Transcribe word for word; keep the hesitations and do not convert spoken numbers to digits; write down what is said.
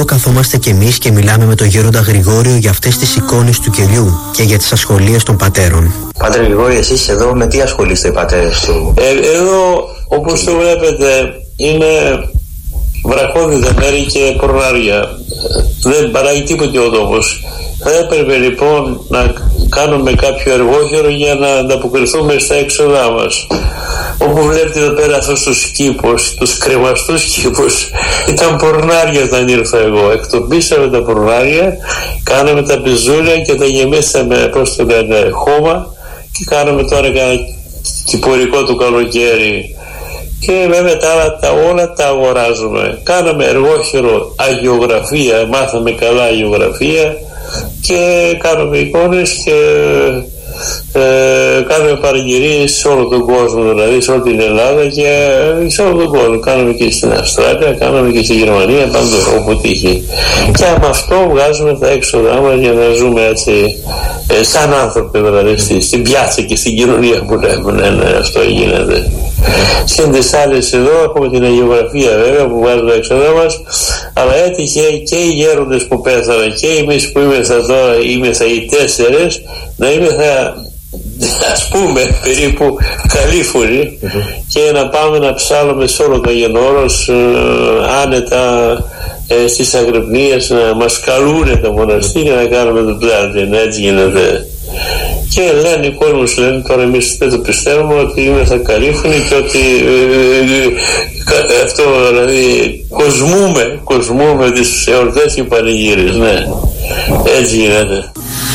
εδώ καθόμαστε κι εμείς και μιλάμε με τον γέροντα Γρηγόριο για αυτές τις εικόνες του κελιού και για τις ασχολίες των πατέρων. Πατέρα Γρηγόριο, εσείς εδώ με τι ασχολείστε οι πατέρες του? Ε, εδώ, όπως το βλέπετε, είναι βραχώδητα μέρη και προνάρια. Δεν παράγει τίποτε ο τόπος. Θα έπρεπε λοιπόν να κάνουμε κάποιο εργόχερο για να ανταποκριθούμε στα έξοδά μας. Όπου βλέπετε εδώ πέρα αυτούς τους κήπους, τους κρεμαστούς κήπους, ήταν πορνάρια όταν ήρθα εγώ. Εκτοπίσαμε τα πορνάρια, κάναμε τα πιζούλια και τα γεμίσαμε, πώς το λένε, χώμα, και κάναμε τώρα ένα κυπουρικό του καλοκαίρι. Και βέβαια τα άλλα τα όλα τα αγοράζουμε. Κάναμε εργόχερο αγιογραφία, μάθαμε καλά αγιογραφία και κάναμε εικόνες και ε, κάνουμε παραγγελίες σε όλο τον κόσμο, δηλαδή σε όλη την Ελλάδα και σε όλο τον κόσμο. Κάναμε και στην Αυστραλία, κάναμε και στη Γερμανία, παντού όπου τύχει. Και με αυτό βγάζουμε τα έξοδά μας για να ζούμε έτσι ε, σαν άνθρωποι, δηλαδή στη, στην πιάτσα και στην κοινωνία που λέμε. Ναι, ναι, αυτό γίνεται. Συν τις άλλες εδώ έχουμε την αγιογραφία βέβαια που βγάζουμε τα έξοδά μας, αλλά έτυχε και οι γέροντες που πέθαναν και εμείς που είμαστε τώρα, είμαστε οι τέσσερες, να είμαστε, ας πούμε, περίπου καλήφωνοι mm-hmm. και να πάμε να ψάλλουμε σε όλο το Αγιονόρος ε, άνετα ε, στις Αγρυπνίες, να μας καλούνε τα μοναστήρια να κάνουμε το πλάτη, έτσι γίνεται. Και λένε οι κόσμος, λένε, τώρα εμείς δεν το πιστεύουμε, ότι είμαστε καλήφωνοι και ότι ε, ε, αυτό δηλαδή κοσμούμε, κοσμούμε τις εορτές και πανηγύρες, ναι, έτσι γίνεται.